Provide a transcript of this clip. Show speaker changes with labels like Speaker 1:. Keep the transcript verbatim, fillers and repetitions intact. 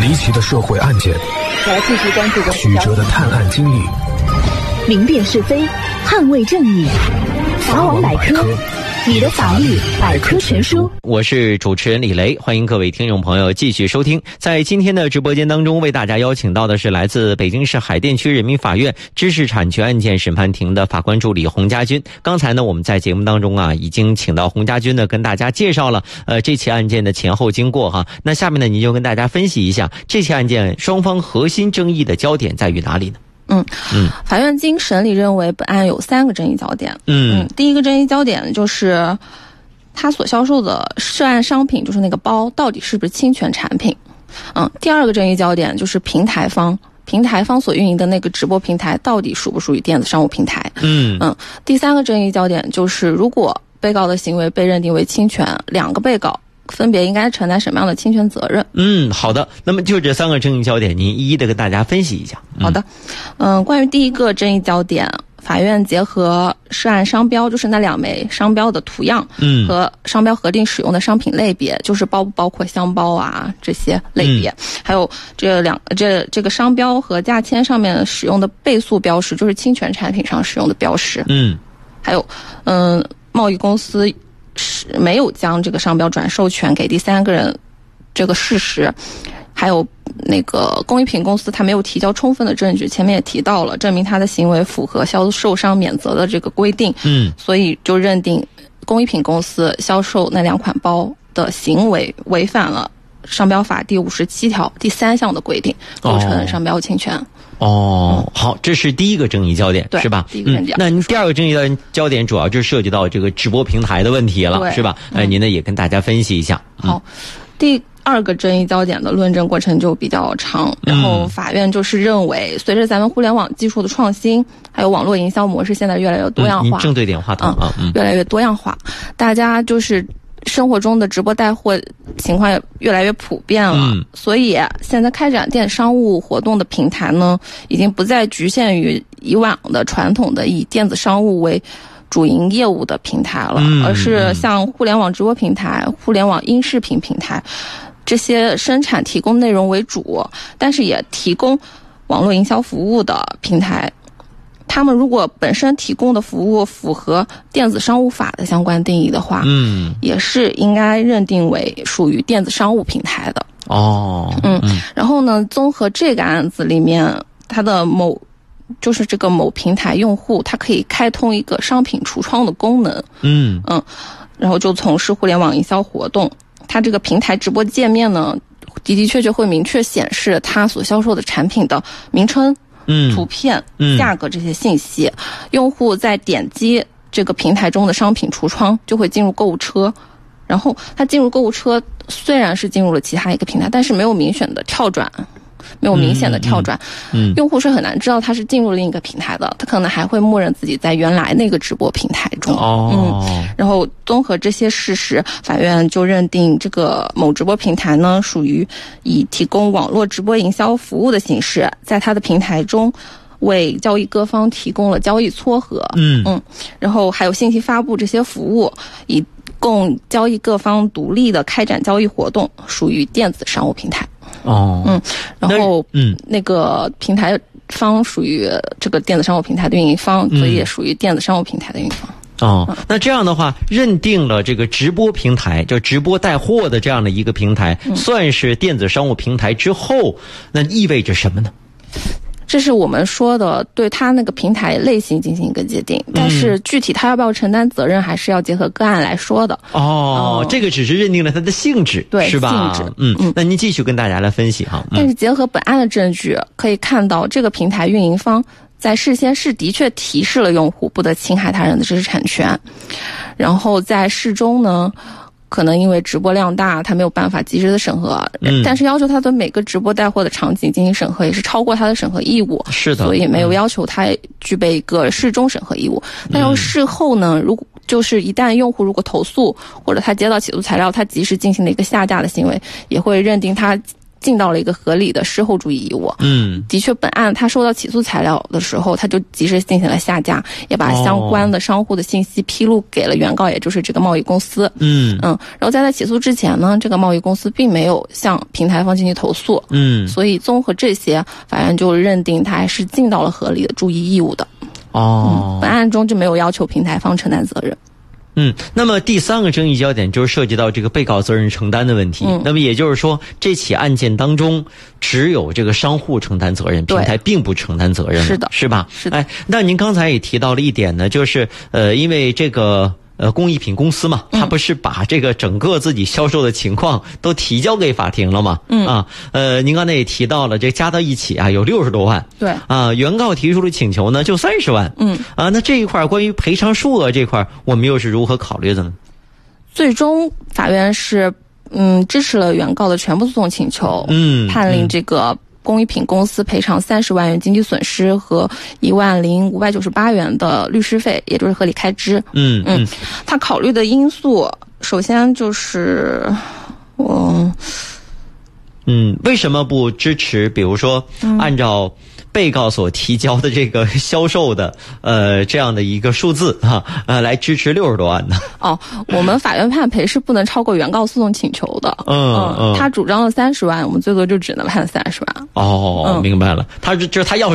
Speaker 1: 离奇的社会案件，
Speaker 2: 我要继续关注
Speaker 1: 曲折的探案经历，
Speaker 2: 明辨是非，捍卫正义。法网百科，你的法律百科全书。
Speaker 3: 我是主持人李雷，欢迎各位听众朋友继续收听。在今天的直播间当中，为大家邀请到的是来自北京市海淀区人民法院知识产权案件审判庭的法官助理洪家军。刚才呢，我们在节目当中啊，已经请到洪家军呢，跟大家介绍了呃这起案件的前后经过哈。那下面呢，您就跟大家分析一下这起案件双方核心争议的焦点在于哪里呢？
Speaker 4: 嗯嗯，法院经审理认为本案有三个争议焦点。
Speaker 3: 嗯嗯，
Speaker 4: 第一个争议焦点就是他所销售的涉案商品，就是那个包到底是不是侵权产品。嗯，第二个争议焦点就是平台方，平台方所运营的那个直播平台到底属不属于电子商务平台。
Speaker 3: 嗯
Speaker 4: 嗯，第三个争议焦点就是如果被告的行为被认定为侵权，两个被告分别应该承担什么样的侵权责任？
Speaker 3: 嗯，好的。那么就这三个争议焦点，您一一的跟大家分析一下。
Speaker 4: 嗯、好的，嗯，关于第一个争议焦点，法院结合涉案商标，就是那两枚商标的图样，嗯，和商标核定使用的商品类别，就是包不包括箱包啊这些类别，嗯、还有这两这这个商标和价签上面使用的倍速标识，就是侵权产品上使用的标识，嗯，还有嗯，贸易公司是没有将这个商标转授权给第三个人这个事实，还有那个工艺品公司他没有提交充分的证据，前面也提到了，证明他的行为符合销售商免责的这个规定，嗯，所以就认定工艺品公司销售那两款包的行为违反了商标法第五十七条第三项的规定，构成商标侵权。
Speaker 3: 哦，好，这是第一个争议焦点，是吧？
Speaker 4: 第一个争议焦点。
Speaker 3: 嗯、那您第二个争议焦点主要就涉及到这个直播平台的问题了，是吧？哎、嗯，您呢也跟大家分析一下。
Speaker 4: 嗯、好，第二个争议焦点的论证过程就比较长，然后法院就是认为，随着咱们互联网技术的创新，还有网络营销模式现在越来越多样化，
Speaker 3: 嗯、您正对点话筒啊，
Speaker 4: 嗯，越来越多样化，大家就是生活中的直播带货情况也越来越普遍了，嗯、所以现在开展电子商务活动的平台呢，已经不再局限于以往的传统的以电子商务为主营业务的平台了，嗯、而是像互联网直播平台、互联网音视频平台这些生产提供内容为主，但是也提供网络营销服务的平台。他们如果本身提供的服务符合电子商务法的相关定义的话，嗯，也是应该认定为属于电子商务平台的。
Speaker 3: 哦，
Speaker 4: 嗯，嗯然后呢，综合这个案子里面，它的某就是这个某平台用户，他可以开通一个商品橱窗的功能，嗯嗯，然后就从事互联网营销活动。它这个平台直播界面呢，的的确确会明确显示它所销售的产品的名称、嗯、图片、嗯、价格这些信息。用户在点击这个平台中的商品橱窗，就会进入购物车。然后他进入购物车，虽然是进入了其他一个平台，但是没有明显的跳转。没有明显的跳转，嗯，嗯用户是很难知道他是进入另一个平台的，他可能还会默认自己在原来那个直播平台中。
Speaker 3: 哦，
Speaker 4: 嗯，然后综合这些事实，法院就认定这个某直播平台呢，属于以提供网络直播营销服务的形式，在他的平台中为交易各方提供了交易撮合，嗯嗯，然后还有信息发布这些服务，以供交易各方独立的开展交易活动，属于电子商务平台。
Speaker 3: 哦，
Speaker 4: 嗯，然后嗯，那个平台方属于这个电子商务平台的运营方，嗯、所以也属于电子商务平台的运营方。
Speaker 3: 哦，嗯、那这样的话，认定了这个直播平台，就直播带货的这样的一个平台，嗯、算是电子商务平台之后，那意味着什么呢？
Speaker 4: 这是我们说的对他那个平台类型进行一个界定，但是具体他要不要承担责任，还是要结合个案来说的。
Speaker 3: 哦，嗯、这个只是认定了它的性质，
Speaker 4: 对，
Speaker 3: 是吧？
Speaker 4: 性质，
Speaker 3: 嗯嗯。那您继续跟大家来分析哈。嗯、
Speaker 4: 但是结合本案的证据，可以看到这个平台运营方在事先是的确提示了用户不得侵害他人的知识产权，然后在事中呢。可能因为直播量大，他没有办法及时的审核，嗯、但是要求他的每个直播带货的场景进行审核，也是超过他的审核义务。
Speaker 3: 是的，
Speaker 4: 所以没有要求他具备一个事中审核义务。嗯、但要事后呢，如果就是一旦用户如果投诉，或者他接到起诉材料，他及时进行了一个下架的行为，也会认定他尽到了一个合理的事后注意义务。
Speaker 3: 嗯，
Speaker 4: 的确，本案他收到起诉材料的时候，他就及时进行了下架，也把相关的商户的信息披露给了原告，也就是这个贸易公司。
Speaker 3: 嗯
Speaker 4: 嗯，然后在他起诉之前呢，这个贸易公司并没有向平台方进行投诉。
Speaker 3: 嗯，
Speaker 4: 所以综合这些，法院就认定他还是尽到了合理的注意义务的。
Speaker 3: 哦、
Speaker 4: 嗯，本案中就没有要求平台方承担责任。
Speaker 3: 嗯，那么第三个争议焦点就是涉及到这个被告责任承担的问题。嗯，那么也就是说，这起案件当中只有这个商户承担责任，平台并不承担责任，
Speaker 4: 是的，
Speaker 3: 是吧？
Speaker 4: 是的。
Speaker 3: 哎，那您刚才也提到了一点呢，就是呃，因为这个。呃，工艺品公司嘛，他不是把这个整个自己销售的情况都提交给法庭了吗？嗯啊，呃，您刚才也提到了，这加到一起啊有六十多万。
Speaker 4: 对
Speaker 3: 啊，原告提出的请求呢就三十万。
Speaker 4: 嗯
Speaker 3: 啊，那这一块关于赔偿数额这块，我们又是如何考虑的呢？
Speaker 4: 最终法院是嗯支持了原告的全部诉讼请求，
Speaker 3: 嗯，
Speaker 4: 判令这个。工艺品公司赔偿三十万元经济损失和一万零五百九十八元的律师费，也就是合理开支。
Speaker 3: 嗯
Speaker 4: 嗯，他考虑的因素，首先就是，嗯
Speaker 3: 嗯，为什么不支持？比如说，按照被告所提交的这个销售的呃这样的一个数字哈、啊，呃，来支持六十多万呢？
Speaker 4: 哦，我们法院判赔是不能超过原告诉讼请求的。
Speaker 3: 嗯嗯，
Speaker 4: 他主张了三十万，我们最多就只能判三十万。
Speaker 3: 哦，明白了，他就是他要。